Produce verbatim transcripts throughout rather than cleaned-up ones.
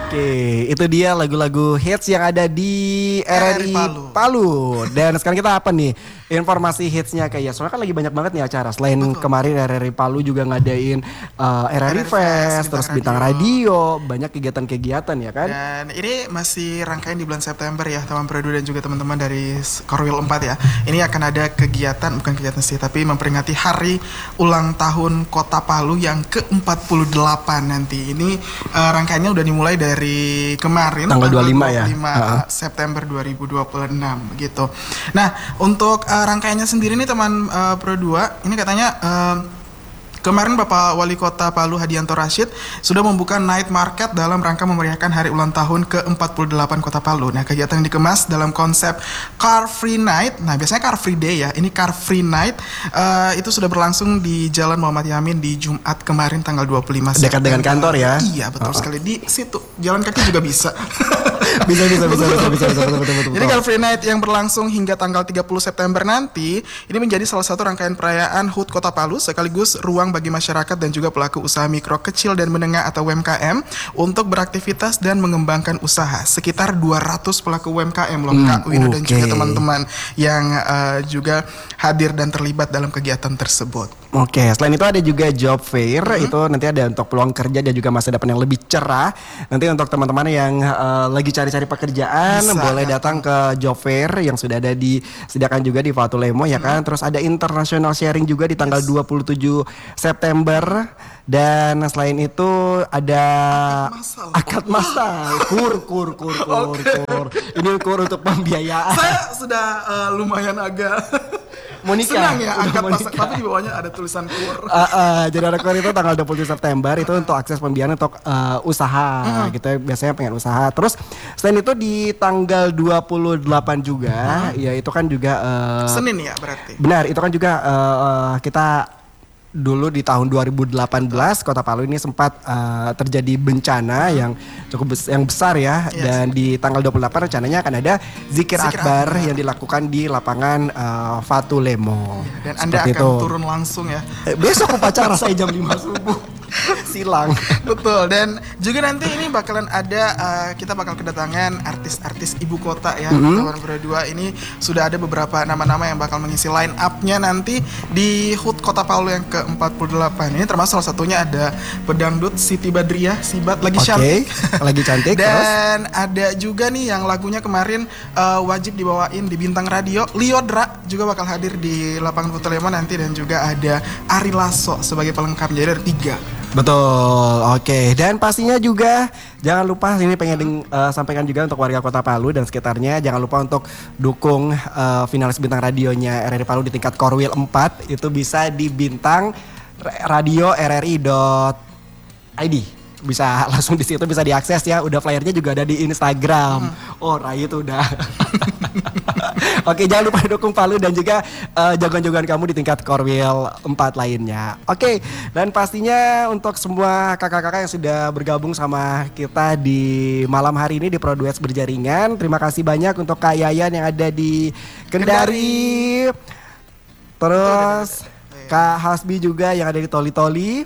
Oke, itu dia lagu-lagu hits yang ada di R R I Palu. Palu. Dan sekarang kita apa nih? Informasi hitsnya kayak soalnya kan lagi banyak banget nih acara. Selain Betul. kemarin R R I Palu juga ngadain uh, R R I Fest, terus Bintang Radio. Radio, banyak kegiatan-kegiatan ya kan? Dan ini masih rangkaian di bulan September ya, teman Produ dan juga teman-teman dari Korwil empat ya. Ini akan ada kegiatan, bukan kegiatan sih, tapi memperingati hari ulang tahun Kota Palu yang ke empat puluh delapan nanti. Ini uh, rangkaiannya udah dimulai dari kemarin tanggal dua puluh lima ya. uh-huh. September dua ribu dua puluh enam gitu. Nah, untuk uh, rangkaiannya sendiri nih teman uh, Pro dua, ini katanya uh, kemarin Bapak Wali Kota Palu Hadianto Rashid sudah membuka night market dalam rangka memeriahkan hari ulang tahun ke empat puluh delapan Kota Palu. Nah, kegiatan yang dikemas dalam konsep Car Free Night. Nah, biasanya Car Free Day ya, ini Car Free Night. Uh, itu sudah berlangsung di Jalan Muhammad Yamin di Jumat kemarin tanggal dua puluh lima September. Dekat dengan kantor ya? Iya, betul uh-huh. sekali. Di situ, jalan kaki juga bisa. bisa, bisa, bisa, bisa, bisa, bisa, betul, betul, betul. Jadi Car Free Night yang berlangsung hingga tanggal tiga puluh September nanti, ini menjadi salah satu rangkaian perayaan H U T Kota Palu sekaligus ruang bagi masyarakat dan juga pelaku usaha mikro, kecil dan menengah atau U M K M untuk beraktivitas dan mengembangkan usaha. Sekitar dua ratus pelaku U M K M loh hmm, Kak Wino okay. dan juga teman-teman yang uh, juga hadir dan terlibat dalam kegiatan tersebut. Oke, okay. Selain itu ada juga job fair, hmm. itu nanti ada untuk peluang kerja dan juga masa depan yang lebih cerah. Nanti untuk teman-teman yang uh, lagi cari-cari pekerjaan Bisa, boleh ya. datang ke job fair yang sudah ada disediakan juga di Fatulemo ya kan. Hmm. Terus ada international sharing juga di tanggal yes. dua puluh tujuh September. Dan selain itu ada akad masal, kur kur kur kur okay. kur. Ini kur untuk pembiayaan. Saya sudah uh, lumayan agak mau nikah. Senang ya angkat masak, tapi di bawahnya ada tulisan kur. Uh, uh, jadi ada kur itu tanggal dua puluh tujuh September itu untuk akses pembiayaan untuk uh, usaha uh-huh. gitu ya, biasanya pengen usaha. Terus selain itu di tanggal dua puluh delapan juga, uh-huh. ya itu kan juga uh, Senin ya berarti. Benar, itu kan juga uh, uh, kita dulu di tahun dua ribu delapan belas Kota Palu ini sempat uh, terjadi bencana yang cukup bes- yang besar ya yes. Dan di tanggal dua puluh delapan rencananya akan ada zikir, zikir akbar, akbar yang dilakukan di lapangan uh, Fatulemo. Ya, dan Anda akan itu. turun langsung ya. Eh, besok upacara saya jam lima subuh. Silang. Betul. Dan juga nanti ini bakalan ada uh, kita bakal kedatangan artis-artis ibu kota ya. Mm-hmm. Teman berdua ini sudah ada beberapa nama-nama yang bakal mengisi line up-nya nanti di H U T Kota Palu yang ke empat puluh delapan. Ini termasuk salah satunya ada pedangdut Siti Badriah, Sibat lagi okay. cantik. Lagi cantik. Dan terus ada juga nih yang lagunya kemarin uh, wajib dibawain di Bintang Radio, Liodra juga bakal hadir di lapangan Fatulemo nanti, dan juga ada Ari Lasso sebagai pelengkap. Jadi ada tiga. Betul, oke. Okay. Dan pastinya juga jangan lupa ini pengen uh, sampaikan juga untuk warga Kota Palu dan sekitarnya, jangan lupa untuk dukung uh, finalis Bintang Radionya R R I Palu di tingkat Korwil empat. Itu bisa di bintang radio r r i dot i d. Bisa langsung di situ bisa diakses ya. Udah flyernya juga ada di Instagram. Hmm. Oh, Rai itu udah. Oke, jangan lupa dukung Palu dan juga uh, jagoan-jagoan kamu di tingkat Korwil empat lainnya. Oke, dan pastinya untuk semua kakak-kakak yang sudah bergabung sama kita di malam hari ini di Produets Berjaringan, terima kasih banyak untuk Kak Yayan yang ada di Kendari. Terus Kak Hasbi juga yang ada di Toli-Toli.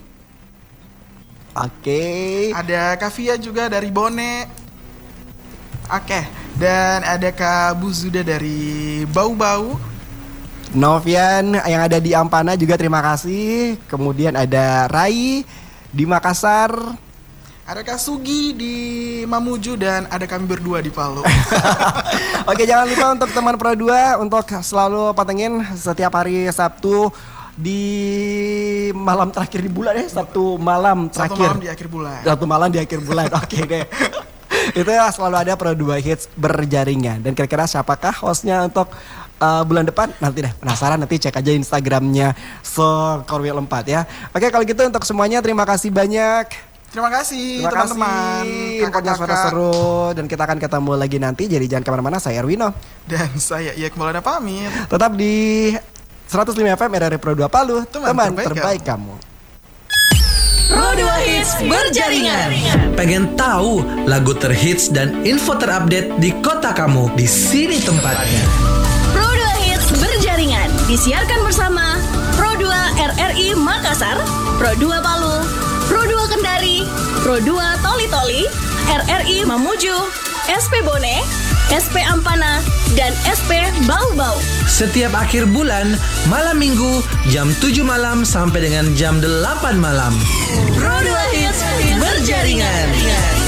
Oke. Ada Kak Via juga dari Bone. Oke. Dan ada Kak Buzuda dari Bau-Bau. Novian yang ada di Ampana juga terima kasih. Kemudian ada Rai di Makassar. Ada Kak Sugi di Mamuju dan ada kami berdua di Palu. Oke, jangan lupa untuk teman Pro dua untuk selalu pantengin setiap hari Sabtu di malam terakhir di bulan ya, Sabtu malam terakhir. Satu malam di akhir bulan. Satu malam di akhir bulan. Oke deh. Itu ya selalu ada Pro dua Hits Berjaringan. Dan kira-kira siapakah hostnya untuk uh, bulan depan? Nanti deh penasaran, nanti cek aja Instagramnya Korwil empat ya. Oke, kalau gitu untuk semuanya terima kasih banyak. Terima kasih terima teman-teman. Infonya suara seru. Dan kita akan ketemu lagi nanti. Jadi jangan kemana-mana. Saya Erwino. Dan saya Iya Kembali pamit. Tetap di seratus lima F M R R I Pro dua Palu. Teman, teman terbaik, terbaik kamu. Pro dua Hits Berjaringan. Pengen tahu lagu terhits dan info terupdate di kota kamu? Di sini tempatnya. Pro dua Hits Berjaringan disiarkan bersama Pro dua R R I Makassar, Pro dua Palu, Pro dua Kendari, Pro dua Toli-Toli, R R I Mamuju, S P Bone, S P Ampana, dan S P Bau-Bau. Setiap akhir bulan, malam minggu, jam tujuh malam sampai dengan jam delapan malam. Pro dua Hits berjaringan.